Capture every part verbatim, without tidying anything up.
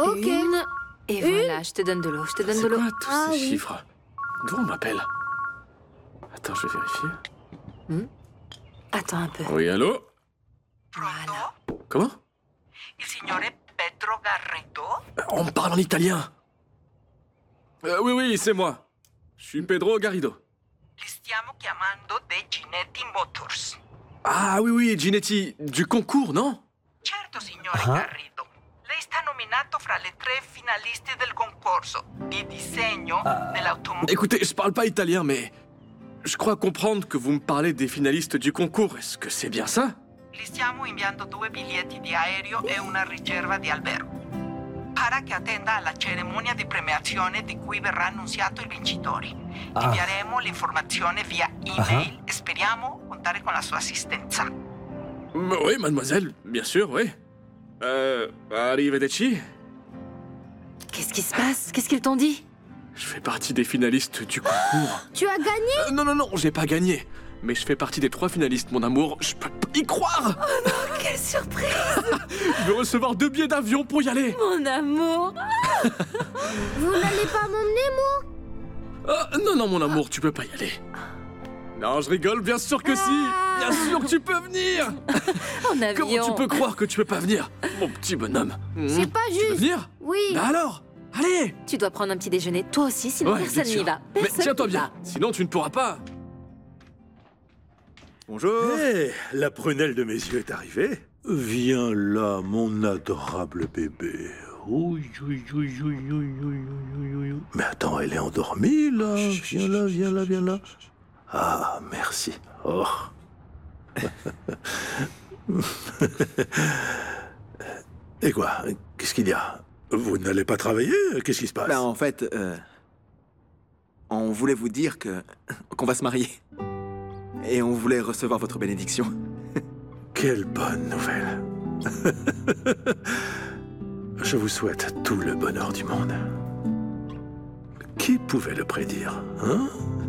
Ok. Une. Et Une. voilà, je te donne de l'eau, je te donne C'est de l'eau. quoi tous Ah, ces oui. chiffres? D'où on m'appelle? Attends, je vais vérifier. Attends un peu. Oui, allô? Voilà. Comment? Il signore Pedro Garrido? Euh, On me parle en italien. Euh, oui, oui, c'est moi. Je suis Pedro Garrido. Li stiamo chiamando dei Ginetti Motors. Ah oui, oui, Ginetti, du concours, non? Certo, signore Garrido. Lei sta nominato fra le tre finaliste del concorso di disegno dell'automobile. Écoutez, je parle pas italien, mais je crois comprendre que vous me parlez des finalistes du concours. Est-ce que c'est bien ça? Li stiamo inviando due biglietti di aereo e una riserva di albergo. Para che attenda alla cerimonia di premiazione di cui verrà annunziato il vincitore. Invieremo l'informazione via email e speriamo contare con la sua assistenza. M- Oui, mademoiselle, bien sûr, oui. Euh, arrivederci. Qu'est-ce qui se passe? Qu'est-ce qu'ils t'ont dit? Je fais partie des finalistes du concours. Tu as gagné? Euh, non, non, non, j'ai pas gagné. Mais je fais partie des trois finalistes, mon amour. Je peux pas y croire. Quelle surprise! Je vais recevoir deux billets d'avion pour y aller. Mon amour! Vous n'allez pas m'emmener, moi? Ah, non, non, mon amour, tu peux pas y aller. Non, je rigole, bien sûr que si. Bien sûr que tu peux venir. En avion! Comment tu peux croire que tu peux pas venir, mon petit bonhomme? C'est pas Tu veux juste. venir? Oui. Bah alors, allez. Tu dois prendre un petit déjeuner, toi aussi, sinon Ouais, personne bien n'y sûr. va. Mais Personne tiens-toi n'y bien, va. sinon tu ne pourras pas. Bonjour. Hé, la prunelle de mes yeux est arrivée. Viens là, mon adorable bébé. Oui, oui, oui, oui, oui, oui, oui, oui, oui. Mais attends, elle est endormie, là. Viens là, viens là, viens là. Ah, merci. Oh. Et quoi? Qu'est-ce qu'il y a? Vous n'allez pas travailler? Qu'est-ce qui se passe? Ben, en fait, euh, on voulait vous dire que qu'on va se marier. Et on voulait recevoir votre bénédiction. Quelle bonne nouvelle. Je vous souhaite tout le bonheur du monde. Qui pouvait le prédire, hein?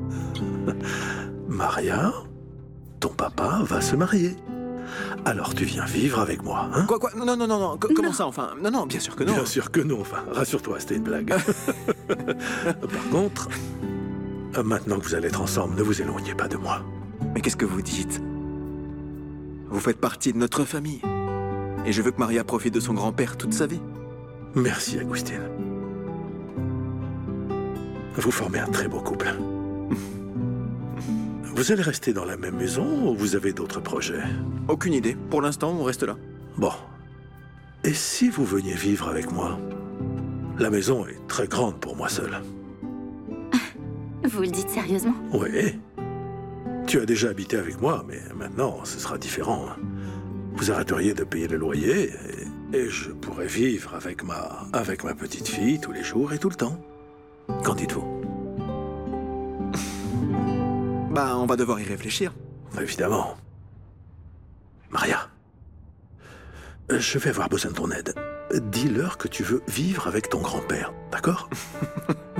Maria, ton papa va se marier. Alors tu viens vivre avec moi, hein? Quoi, quoi? Non, non, non, non. Co- Comment ça, enfin? Non, non, bien sûr que non. Bien sûr que non, enfin, rassure-toi, c'était une blague. Par contre, maintenant que vous allez être ensemble, ne vous éloignez pas de moi. Mais qu'est-ce que vous dites? Vous faites partie de notre famille. Et je veux que Maria profite de son grand-père toute sa vie. Merci, Agustine. Vous formez un très beau couple. Vous allez rester dans la même maison ou vous avez d'autres projets? Aucune idée. Pour l'instant, on reste là. Bon. Et si vous veniez vivre avec moi? La maison est très grande pour moi seul. Vous le dites sérieusement? Oui. Tu as déjà habité avec moi, mais maintenant, ce sera différent. Vous arrêteriez de payer le loyer et, et je pourrais vivre avec ma, avec ma petite fille tous les jours et tout le temps. Qu'en dites-vous? Bah, on va devoir y réfléchir. Évidemment. Maria, je vais avoir besoin de ton aide. Dis-leur que tu veux vivre avec ton grand-père, d'accord?